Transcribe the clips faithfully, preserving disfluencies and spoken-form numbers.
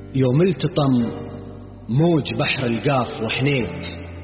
يوم التطم موج بحر القاف وحنيت،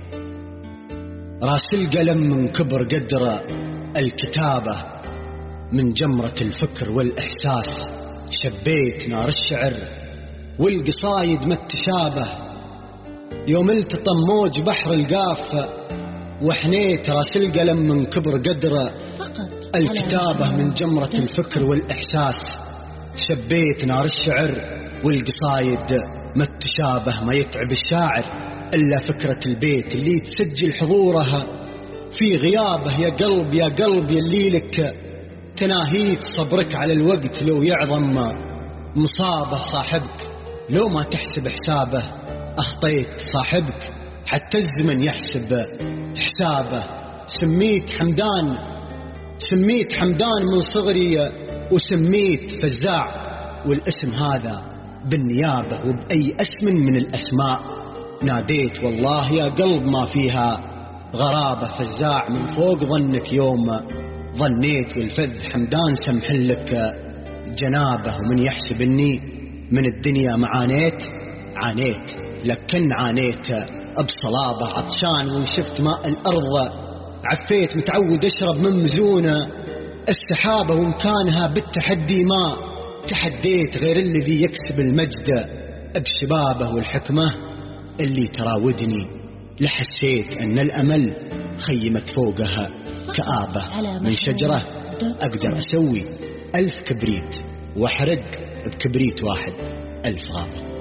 راس القلم من كبر قدر الكتابة، من جمرة الفكر والإحساس شبيت نار الشعر والقصايد ما تشابه. يوم التطم موج بحر القاف وحنيت، راس القلم من كبر قدر الكتابة، من جمرة الفكر والإحساس شبيت نار الشعر والقصايد ما تشابه. ما يتعب الشاعر إلا فكرة البيت اللي تسجل حضورها في غيابه. يا قلب يا قلب يلي لك تناهيت صبرك على الوقت، لو يعظم مصابه صاحبك لو ما تحسب حسابه. أخطيت صاحبك حتى الزمن يحسب حسابه. سميت حمدان سميت حمدان من صغري وسميت فزاع، والاسم هذا بالنيابة وبأي اسم من الأسماء ناديت. والله يا قلب ما فيها غرابة، فزاع من فوق ظنك يوم ظنيت، والفذ حمدان سمح لك جنابه. ومن يحسب اني من الدنيا معانيت عانيت، لكن عانيت بصلابة. عطشان وان شفت ماء الأرض عفيت، متعود أشرب من مزونة السحابة، وإن كانها بالتحدي ما تحديت. غير الذي يكسب المجد بشبابه والحكمة اللي تراودني، لحسيت أن الأمل خيمت فوقها كآبة. من شجرة أقدر أسوي ألف كبريت وأحرق بكبريت واحد ألف غابة.